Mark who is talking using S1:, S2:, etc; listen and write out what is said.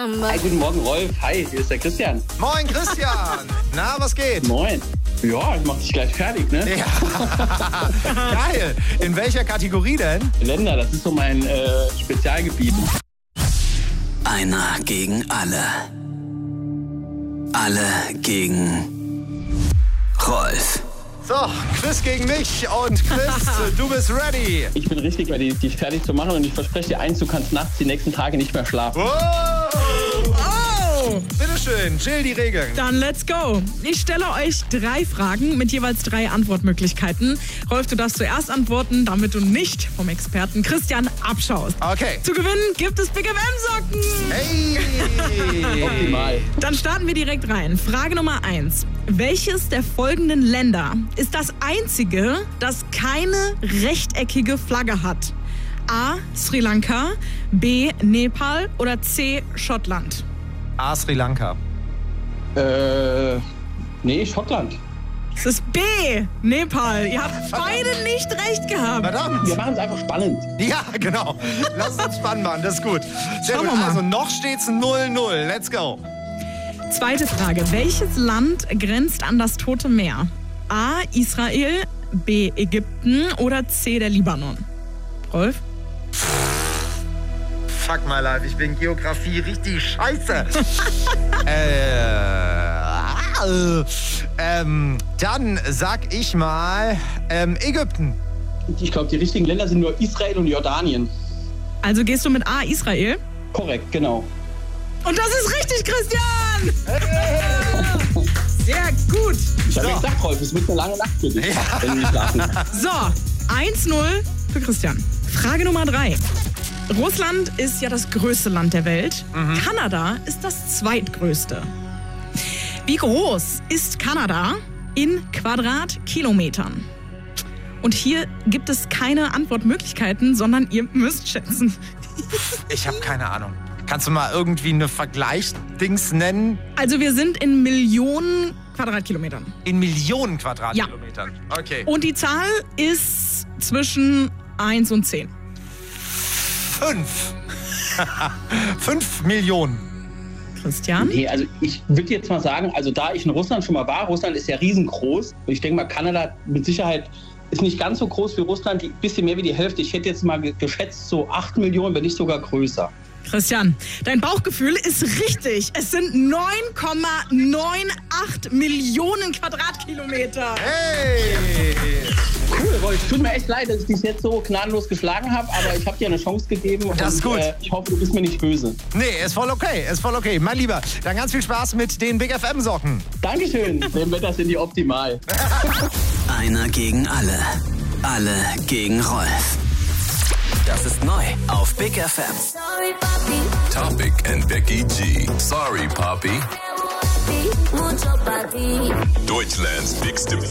S1: Hi, guten Morgen, Rolf. Hi, hier ist der Christian.
S2: Moin, Christian. Na, was geht?
S1: Moin. Ja, ich mach dich gleich fertig, ne?
S2: Ja. Geil. In welcher Kategorie denn?
S1: Länder, das ist so mein Spezialgebiet.
S3: Einer gegen alle. Alle gegen Rolf.
S2: So, Chris gegen mich und Chris, du bist ready.
S1: Ich bin richtig ready, dich fertig zu machen und ich verspreche dir eins, du kannst nachts die nächsten Tage nicht mehr schlafen.
S2: Oh! Bitteschön, chill die Regeln.
S4: Dann let's go. Ich stelle euch 3 Fragen mit jeweils 3 Antwortmöglichkeiten. Rolf, du darfst zuerst antworten, damit du nicht vom Experten Christian abschaust.
S2: Okay.
S4: Zu gewinnen gibt es Big FM-Socken.
S2: Hey!
S1: Optimal.
S4: Dann starten wir direkt rein. Frage Nummer 1. Welches der folgenden Länder ist das einzige, das keine rechteckige Flagge hat? A. Sri Lanka, B. Nepal oder C. Schottland?
S2: A. Sri Lanka.
S1: Nee, Schottland.
S4: Es ist B. Nepal. Ihr habt beide nicht recht gehabt.
S2: Verdammt.
S1: Wir machen es einfach spannend.
S2: Ja, genau. Lass es uns spannend machen, das ist gut. Sehr
S4: Schauen
S2: gut.
S4: wir mal.
S2: Also noch steht's 0-0. Let's go.
S4: Zweite Frage. Welches Land grenzt an das Tote Meer? A. Israel, B. Ägypten oder C. der Libanon? Rolf?
S2: Fuck my life, ich bin Geografie richtig scheiße. Dann sag ich mal Ägypten.
S1: Ich glaube, die richtigen Länder sind nur Israel und Jordanien.
S4: Also gehst du mit A. Israel?
S1: Korrekt, genau.
S4: Und das ist richtig, Christian! Sehr gut.
S1: Ich habe
S2: So.
S1: ja gesagt, Rolf, es wird eine lange Nacht für dich, wenn wir nicht schlafen.
S4: So, 1-0 für Christian. Frage Nummer 3. Russland ist ja das größte Land der Welt. Kanada ist das zweitgrößte. Wie groß ist Kanada in Quadratkilometern? Und hier gibt es keine Antwortmöglichkeiten, sondern ihr müsst schätzen.
S2: Ich habe keine Ahnung. Kannst du mal irgendwie eine Vergleichsdings nennen?
S4: Also wir sind in Millionen Quadratkilometern.
S2: In Millionen Quadratkilometern. Okay.
S4: Und die Zahl ist zwischen 1 und 10.
S2: 5. 5 Millionen.
S4: Christian?
S1: Nee, also ich würde jetzt mal sagen, also da ich in Russland schon mal war, Russland ist ja riesengroß. Und ich denke mal, Kanada mit Sicherheit ist nicht ganz so groß wie Russland, ein bisschen mehr wie die Hälfte. Ich hätte jetzt mal geschätzt so 8 Millionen, wenn nicht sogar größer.
S4: Christian, dein Bauchgefühl ist richtig. Es sind 9,98 Millionen Quadratkilometer.
S2: Hey!
S1: Cool, Rolf. Tut mir echt leid, dass ich dich jetzt so gnadenlos geschlagen habe, aber ich habe dir eine Chance gegeben.
S2: Das ist gut.
S1: Ich hoffe, du bist mir nicht böse.
S2: Nee, ist voll okay, ist voll okay. Mein Lieber, dann ganz viel Spaß mit den Big FM Socken.
S1: Dankeschön. Dem Wetter sind die optimal.
S3: Einer gegen alle. Alle gegen Rolf. Das ist neu auf Big FM.
S5: Sorry, papi.
S6: Topic and Becky G. Sorry, Poppy.
S5: Mucho pa' ti.
S6: Deutschlands bigste